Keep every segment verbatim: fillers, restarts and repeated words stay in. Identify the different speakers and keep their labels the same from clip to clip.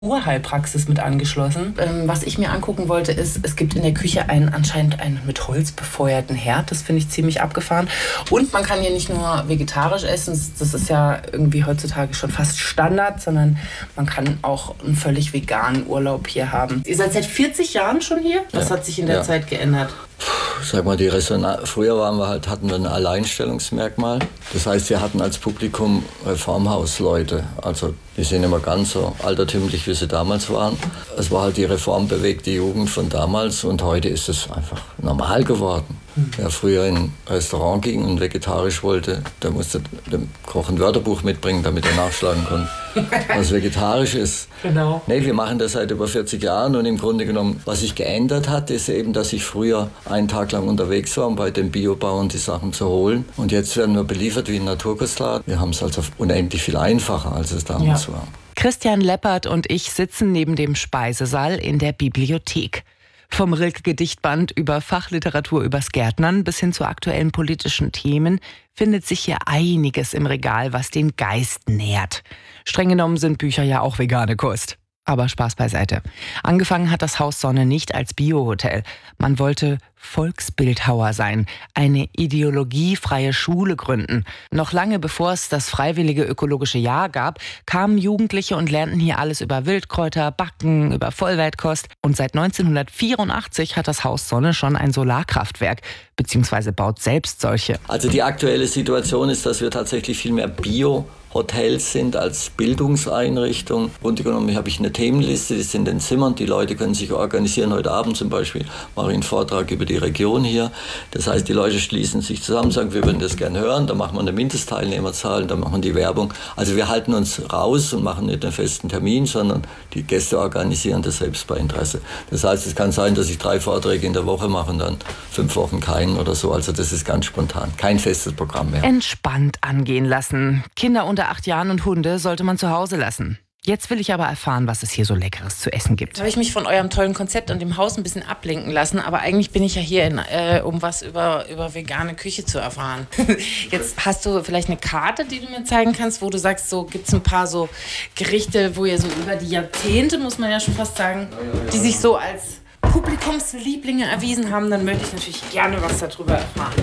Speaker 1: Urheilpraxis mit angeschlossen. Ähm, was ich mir angucken wollte, ist, es gibt in der Küche einen anscheinend einen mit Holz befeuerten Herd. Das finde ich ziemlich abgefahren. Und man kann hier nicht nur vegetarisch essen, das ist ja irgendwie heutzutage schon fast Standard, sondern man kann auch einen völlig veganen Urlaub hier haben. Ihr seid seit vierzig Jahren schon hier? Was ja. hat sich in der ja. Zeit geändert?
Speaker 2: Sag mal, die Resonanz. Früher waren wir halt, hatten wir ein Alleinstellungsmerkmal. Das heißt, wir hatten als Publikum Reformhausleute. Also die sind immer ganz so altertümlich, wie sie damals waren. Es war halt die reformbewegte Jugend von damals und heute ist es einfach normal geworden. Wer früher in ein Restaurant ging und vegetarisch wollte, der musste dem Koch ein Wörterbuch mitbringen, damit er nachschlagen konnte, was vegetarisch ist.
Speaker 1: Genau.
Speaker 2: Nee, wir machen das seit über vierzig Jahren und im Grunde genommen, was sich geändert hat, ist eben, dass ich früher einen Tag lang unterwegs war, um bei den Biobauern die Sachen zu holen. Und jetzt werden wir beliefert wie ein Naturkostladen. Wir haben es also unendlich viel einfacher, als es damals ja. war.
Speaker 3: Christian Leppert und ich sitzen neben dem Speisesaal in der Bibliothek. Vom Rilke-Gedichtband über Fachliteratur übers Gärtnern bis hin zu aktuellen politischen Themen findet sich hier einiges im Regal, was den Geist nährt. Streng genommen sind Bücher ja auch vegane Kost. Aber Spaß beiseite. Angefangen hat das Haus Sonne nicht als Biohotel. Man wollte Volksbildhauer sein, eine ideologiefreie Schule gründen. Noch lange bevor es das freiwillige ökologische Jahr gab, kamen Jugendliche und lernten hier alles über Wildkräuter, Backen, über Vollwertkost. Und seit neunzehnhundertvierundachtzig hat das Haus Sonne schon ein Solarkraftwerk, beziehungsweise baut selbst solche.
Speaker 2: Also die aktuelle Situation ist, dass wir tatsächlich viel mehr Bio Hotels sind als Bildungseinrichtung. Im Grunde genommen habe ich eine Themenliste, die ist in den Zimmern. Die Leute können sich organisieren. Heute Abend zum Beispiel mache ich einen Vortrag über die Region hier. Das heißt, die Leute schließen sich zusammen, sagen, wir würden das gerne hören. Da machen wir eine Mindestteilnehmerzahl, da machen wir die Werbung. Also wir halten uns raus und machen nicht einen festen Termin, sondern die Gäste organisieren das selbst bei Interesse. Das heißt, es kann sein, dass ich drei Vorträge in der Woche mache und dann fünf Wochen keinen oder so. Also das ist ganz spontan. Kein festes Programm mehr.
Speaker 3: Entspannt angehen lassen. Kinder unter acht Jahren und Hunde sollte man zu Hause lassen. Jetzt will ich aber erfahren, was es hier so Leckeres zu essen gibt.
Speaker 1: Jetzt habe ich mich von eurem tollen Konzept und dem Haus ein bisschen ablenken lassen, aber eigentlich bin ich ja hier, in, äh, um was über, über vegane Küche zu erfahren. Jetzt hast du vielleicht eine Karte, die du mir zeigen kannst, wo du sagst, so gibt es ein paar so Gerichte, wo ihr so über die Jahrzehnte, muss man ja schon fast sagen, die sich so als Publikumslieblinge erwiesen haben, dann möchte ich natürlich gerne was darüber erfahren.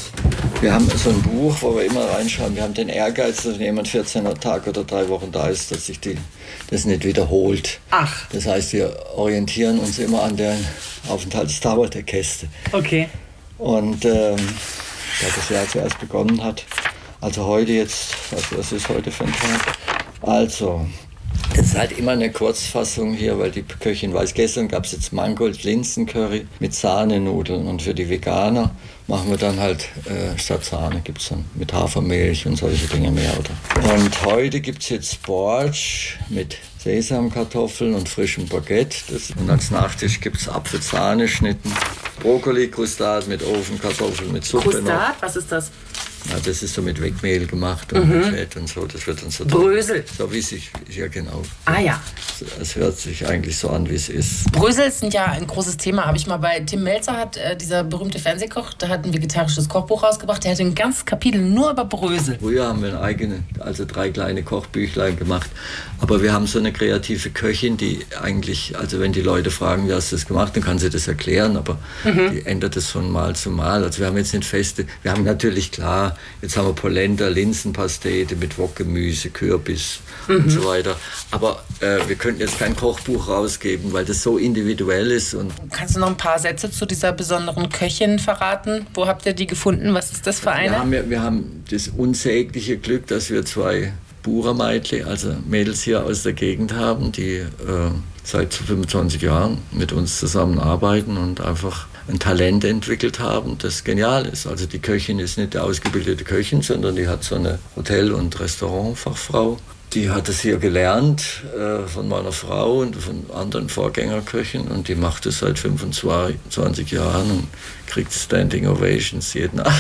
Speaker 2: Wir haben so ein Buch, wo wir immer reinschauen. Wir haben den Ehrgeiz, dass jemand vierzehn Tage oder drei Wochen da ist, dass sich die, das nicht wiederholt.
Speaker 1: Ach.
Speaker 2: Das heißt, wir orientieren uns immer an der Aufenthaltsdauer der Gäste.
Speaker 1: Okay.
Speaker 2: Und ähm, da das Jahr zuerst begonnen hat, also heute jetzt, also was ist heute für ein Tag? Also, es ist halt immer eine Kurzfassung hier, weil die Köchin weiß, gestern gab es jetzt Mangold-Linsen-Curry mit Sahnenudeln und für die Veganer machen wir dann halt äh, statt Sahne gibt es dann mit Hafermilch und solche Dinge mehr. Oder? Und heute gibt es jetzt Borsch mit Sesamkartoffeln und frischem Baguette. Das, und als Nachtisch gibt es Apfelsahneschnitten, Brokkoli-Krustat mit Ofenkartoffeln mit Suppe.
Speaker 1: Krustat, was ist das?
Speaker 2: Ja, das ist so mit Wegmehl gemacht und mhm. mit Fett und so. Das wird dann so
Speaker 1: Brösel.
Speaker 2: So wie es sich, ja genau.
Speaker 1: Ah ja.
Speaker 2: Es hört sich eigentlich so an, wie es ist.
Speaker 1: Brösel sind ja ein großes Thema. Habe ich mal bei Tim Melzer, hat äh, dieser berühmte Fernsehkoch, der hat ein vegetarisches Kochbuch rausgebracht. Der hat ein ganzes Kapitel nur über Brösel.
Speaker 2: Früher haben wir eine eigene, also drei kleine Kochbüchlein gemacht. Aber wir haben so eine kreative Köchin, die eigentlich, also wenn die Leute fragen, wie hast du das gemacht, dann kann sie das erklären. Aber mhm. die ändert es von Mal zu Mal. Also wir haben jetzt nicht feste, wir haben natürlich klar, jetzt haben wir Polenta, Linsenpastete mit Wokgemüse, Kürbis mhm. und so weiter. Aber äh, wir könnten jetzt kein Kochbuch rausgeben, weil das so individuell ist. Und
Speaker 1: kannst du noch ein paar Sätze zu dieser besonderen Köchin verraten? Wo habt ihr die gefunden? Was ist das für eine?
Speaker 2: Wir haben, wir, wir haben das unsägliche Glück, dass wir zwei Buchermeitli, also Mädels hier aus der Gegend haben, die äh, seit fünfundzwanzig Jahren mit uns zusammenarbeiten und einfach ein Talent entwickelt haben, das genial ist. Also die Köchin ist nicht eine ausgebildete Köchin, sondern die hat so eine Hotel- und Restaurantfachfrau. Die hat es hier gelernt äh, von meiner Frau und von anderen Vorgängerköchen und die macht es seit fünfundzwanzig Jahren und kriegt Standing Ovations jeden Abend.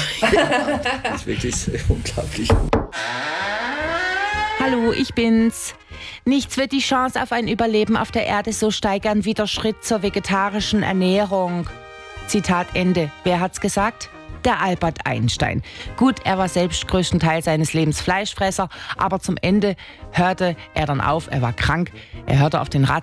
Speaker 2: Das ist wirklich sehr unglaublich gut.
Speaker 3: Hallo, ich bin's. Nichts wird die Chance auf ein Überleben auf der Erde so steigern wie der Schritt zur vegetarischen Ernährung. Zitat Ende. Wer hat's gesagt? der Albert Einstein. Gut, er war selbst größten Teil seines Lebens Fleischfresser, aber zum Ende hörte er dann auf, er war krank, er hörte auf den